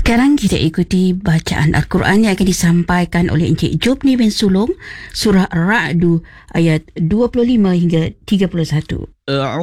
Sekarang kita ikuti bacaan Al-Quran yang akan disampaikan oleh Encik Jobni bin Sulong, surah Ar-Ra'du ayat 25 hingga 31.